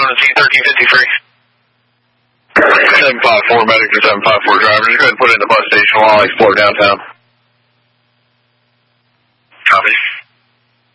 on the scene, 1353. 754 medic to 754 driver. Just go ahead and put it in the bus station while I explore downtown. Copy.